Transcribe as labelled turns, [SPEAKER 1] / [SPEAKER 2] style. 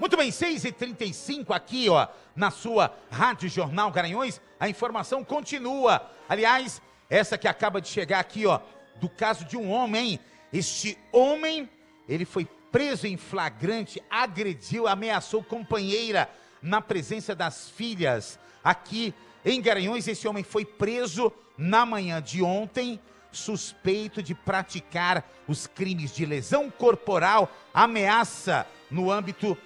[SPEAKER 1] Muito bem, 6h35 aqui, ó, na sua Rádio Jornal Garanhuns, a informação continua. Aliás, essa que acaba de chegar aqui, ó, do caso de um homem, hein? Este homem, ele foi preso em flagrante, agrediu, ameaçou companheira na presença das filhas. Aqui em Garanhuns, esse homem foi preso na manhã de ontem, suspeito de praticar os crimes de lesão corporal, ameaça no âmbito